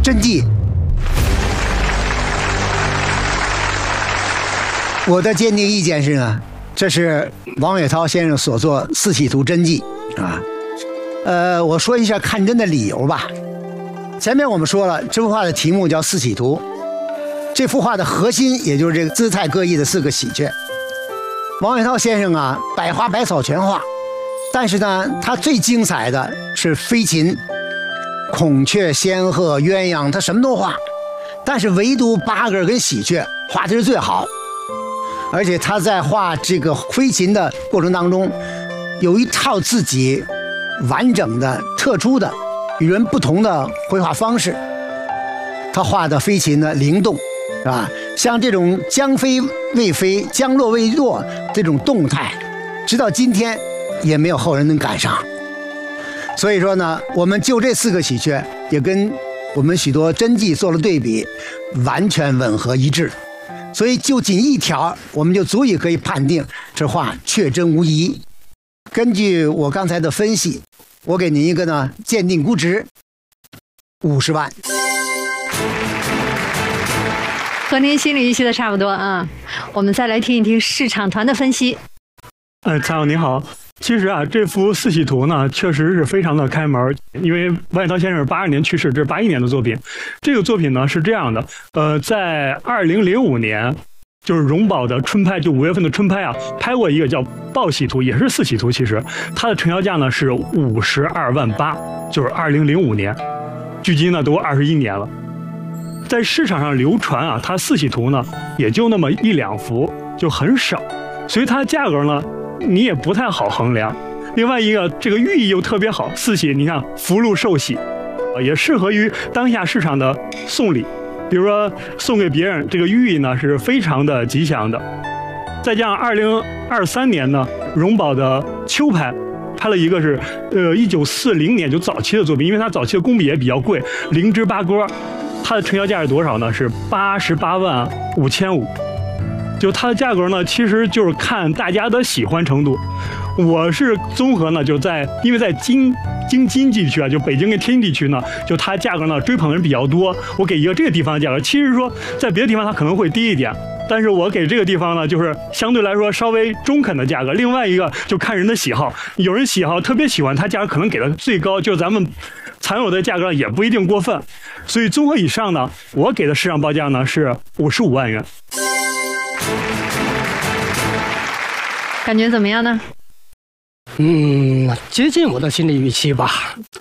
真迹。我的坚定意见是呢，这是王岳涛先生所作《四喜图真迹》啊。我说一下看真的理由吧。前面我们说了，这幅画的题目叫《四喜图》，这幅画的核心也就是这个姿态各异的4个喜鹊。王岳涛先生啊，百花百草全画，但是呢，他最精彩的是飞禽、孔雀、仙鹤、鸳鸯，他什么都画，但是唯独八哥跟喜鹊画的是最好。而且他在画这个飞禽的过程当中，有一套自己完整的、特殊的、与人不同的绘画方式。他画的飞禽呢灵动，是吧？像这种将飞未飞、将落未落这种动态，直到今天也没有后人能赶上。所以说呢，我们就这4个喜鹊也跟我们许多真迹做了对比，完全吻合一致。所以就仅一条，我们就足以可以判定这画确真无疑。根据我刚才的分析，我给您一个呢鉴定估值50万。 和您心里预期的差不多啊。我们再来听一听市场团的分析。 蔡总您好，其实啊，这幅四喜图呢，确实是非常的开门，因为王岳涛先生82年去世，这是81年的作品。这个作品呢是这样的，在2005年，就是荣宝的春拍，就5月份的春拍啊，拍过一个叫报喜图，也是四喜图。其实它的成交价呢是52万8，就是2005年，距今呢都21年了。在市场上流传啊，它四喜图呢也就那么1、2幅，就很少，所以它价格呢你也不太好衡量。另外一个，这个寓意又特别好，四喜你看福禄寿喜，也适合于当下市场的送礼，比如说送给别人，这个寓意呢是非常的吉祥的。再加上2023年呢，荣宝的秋拍拍了一个是1940年就早期的作品，因为它早期的工笔也比较贵，灵芝八哥，它的成交价是多少呢？是88万5500。就它的价格呢，其实就是看大家的喜欢程度。我是综合呢，因为在京津地区啊，就北京跟天津地区呢，就它价格呢追捧的人比较多。我给一个这个地方的价格，其实说在别的地方它可能会低一点，但是我给这个地方呢，就是相对来说稍微中肯的价格。另外一个就看人的喜好，有人喜好特别喜欢，它价格可能给的最高，就是咱们常有的价格也不一定过分。所以综合以上呢，我给的市场报价呢是55万元。 感觉怎么样呢？ 接近我的心理预期吧。